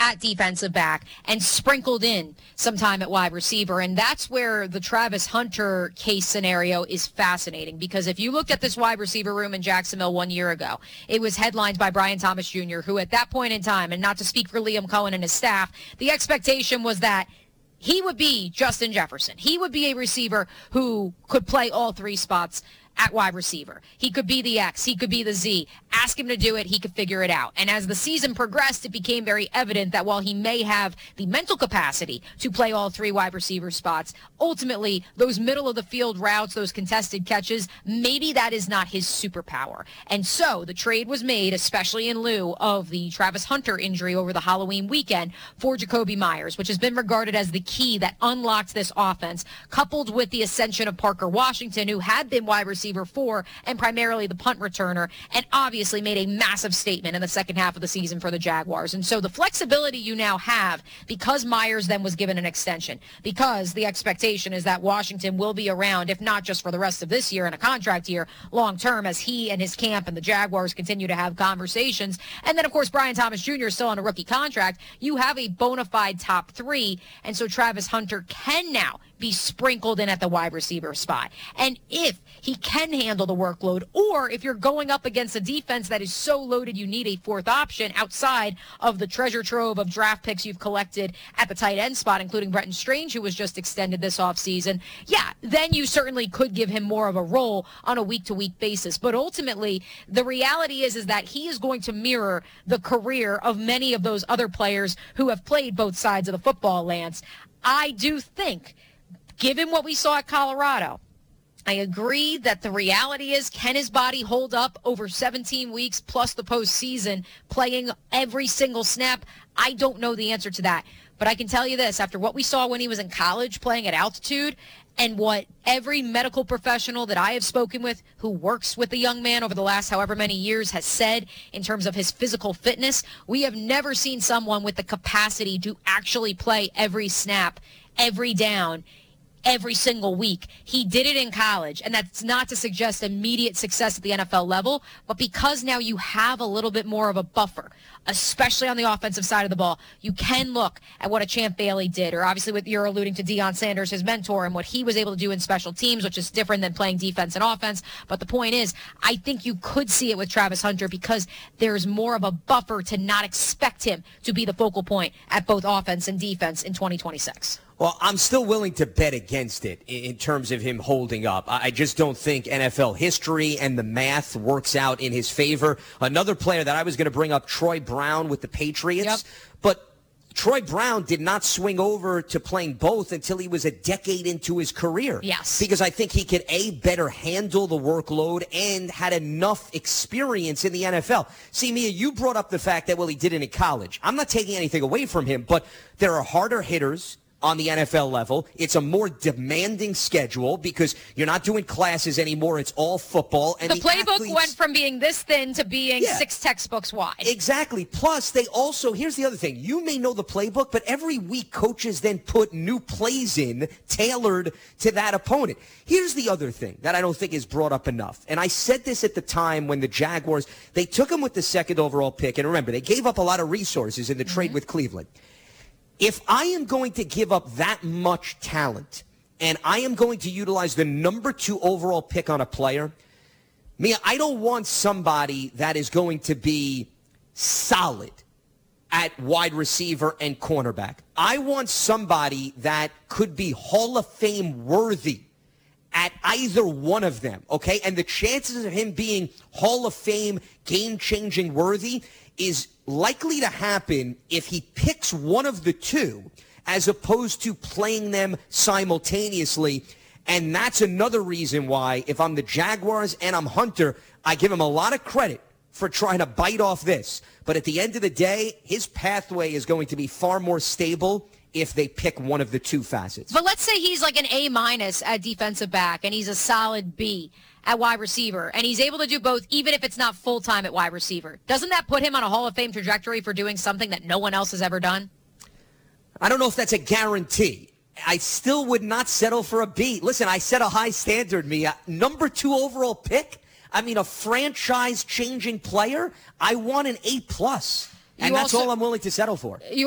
at defensive back and sprinkled in some time at wide receiver. And that's where the Travis Hunter case scenario is fascinating, because if you looked at this wide receiver room in Jacksonville 1 year ago, it was headlined by Brian Thomas Jr., who at that point in time, and not to speak for Liam Cohen and his staff, the expectation was that he would be Justin Jefferson. He would be a receiver who could play all three spots at wide receiver. He could be the X. He could be the Z. Ask him to do it. He could figure it out. And as the season progressed, it became very evident that while he may have the mental capacity to play all three wide receiver spots, ultimately, those middle of the field routes, those contested catches, maybe that is not his superpower. And so the trade was made, especially in lieu of the Travis Hunter injury over the Halloween weekend, for Jakobi Meyers, which has been regarded as the key that unlocked this offense, coupled with the ascension of Parker Washington, who had been wide receiver 4 and primarily the punt returner, and obviously made a massive statement in the second half of the season for the Jaguars. And so the flexibility you now have, because Meyers then was given an extension, because the expectation is that Washington will be around, if not just for the rest of this year and a contract year, long term, as he and his camp and the Jaguars continue to have conversations. And then, of course, Brian Thomas Jr. is still on a rookie contract. You have a bona fide top 3, and so Travis Hunter can now be sprinkled in at the wide receiver spot. And if he can handle the workload, or if you're going up against a defense that is so loaded you need a fourth option outside of the treasure trove of draft picks you've collected at the tight end spot, including Brenton Strange, who was just extended this offseason, yeah, then you certainly could give him more of a role on a week-to-week basis. But ultimately, the reality is that he is going to mirror the career of many of those other players who have played both sides of the football, Lance. I do think, given what we saw at Colorado, I agree that the reality is, can his body hold up over 17 weeks plus the postseason, playing every single snap? I don't know the answer to that. But I can tell you this, after what we saw when he was in college playing at altitude, and what every medical professional that I have spoken with who works with the young man over the last however many years has said in terms of his physical fitness, we have never seen someone with the capacity to actually play every snap, every down, every single week. He did it in college, and that's not to suggest immediate success at the NFL level, but because now you have a little bit more of a buffer, especially on the offensive side of the ball, you can look at what a Champ Bailey did, or obviously what you're alluding to, Deion Sanders, his mentor, and what he was able to do in special teams, which is different than playing defense and offense. But the point is, I think you could see it with Travis Hunter because there's more of a buffer to not expect him to be the focal point at both offense and defense in 2026. Well, I'm still willing to bet against it in terms of him holding up. I just don't think NFL history and the math works out in his favor. Another player that I was going to bring up, Troy Brown with the Patriots. Yep. But Troy Brown did not swing over to playing both until he was a decade into his career. Yes. Because I think he could, better handle the workload and had enough experience in the NFL. See, Mia, you brought up the fact that, well, he did it in college. I'm not taking anything away from him, but there are harder hitters on the NFL level. It's a more demanding schedule because you're not doing classes anymore. It's all football. And the playbook went from being this thin to being 6 textbooks wide. Exactly. Plus, they also, here's the other thing. You may know the playbook, but every week coaches then put new plays in tailored to that opponent. Here's the other thing that I don't think is brought up enough. And I said this at the time when the Jaguars, they took him with the 2nd overall pick. And remember, they gave up a lot of resources in the trade with Cleveland. If I am going to give up that much talent and I am going to utilize the number 2 overall pick on a player, Mia, I don't want somebody that is going to be solid at wide receiver and cornerback. I want somebody that could be Hall of Fame worthy at either one of them, okay? And the chances of him being Hall of Fame, game-changing worthy is likely to happen if he picks one of the two as opposed to playing them simultaneously. And that's another reason why, if I'm the Jaguars and I'm Hunter, I give him a lot of credit for trying to bite off this. But at the end of the day, his pathway is going to be far more stable if they pick one of the two facets. But let's say he's like an A- at defensive back and he's a solid B at wide receiver, and he's able to do both even if it's not full-time at wide receiver. Doesn't that put him on a Hall of Fame trajectory for doing something that no one else has ever done? I don't know if that's a guarantee. I still would not settle for a B. Listen, I set a high standard, Mia. Number 2 overall pick? I mean, a franchise-changing player? I want an A+. And that's all I'm willing to settle for.